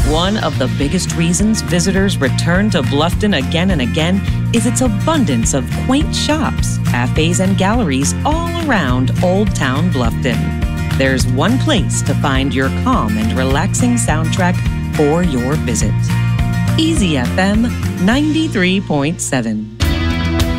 One of the biggest reasons visitors return to Bluffton again and again is its abundance of quaint shops, cafes, and galleries all around Old Town Bluffton. There's one place to find your calm and relaxing soundtrack for your visit. Easy FM 93.7.